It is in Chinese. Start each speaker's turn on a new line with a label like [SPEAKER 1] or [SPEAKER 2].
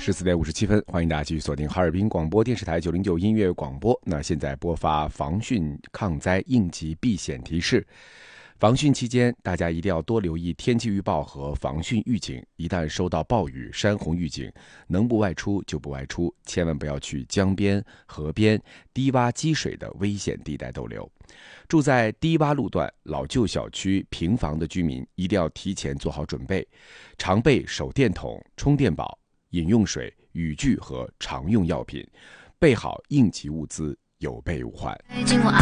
[SPEAKER 1] 14:57，欢迎大家继续锁定哈尔滨广播电视台909音乐广播。那现在播发防汛抗灾应急避险提示。防汛期间，大家一定要多留意天气预报和防汛预警。一旦收到暴雨、山洪预警，能不外出就不外出，千万不要去江边、河边、低洼积水的危险地带逗留。住在低洼路段、老旧小区、平房的居民一定要提前做好准备，常备手电筒、充电宝、饮用水、雨具和常用药品，备好应急物资，有备无患。